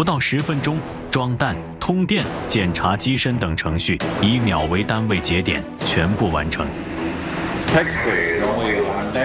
不到10分钟，装弹、通电、检查机身等程序以秒为单位节点全部完成。 Taxi 容易